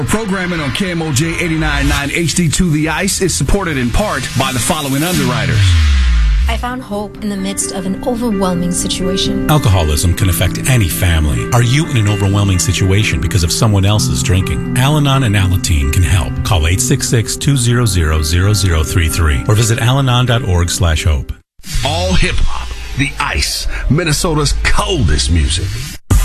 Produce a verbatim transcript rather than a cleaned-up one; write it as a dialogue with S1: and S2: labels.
S1: Programming on K M O J eighty-nine point nine H D two The Ice is supported in part by the following underwriters.
S2: I found hope in the midst of an overwhelming situation.
S3: Alcoholism can affect any family. Are you in an overwhelming situation because of someone else's drinking? Al-Anon and Alateen can help. Call eight six six, two zero zero, zero zero three three or visit alanon dot org slash hope.
S1: All hip-hop. The Ice. Minnesota's coldest music.